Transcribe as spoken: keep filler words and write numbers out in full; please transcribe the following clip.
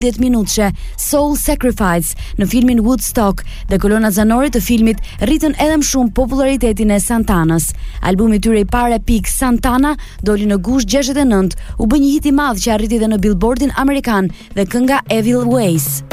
dhjetë minutëshe Soul Sacrifice në filmin Woodstock dhe kolona zanore të filmit rritën edhe më shumë popularitetin e Santanës. Albumi i tyre i parë Epic Santana doli në gusht gjashtëdhjetë e nëntë, u bë një hit i madh që arriti edhe në Billboardin amerikan dhe kënga Evil Ways.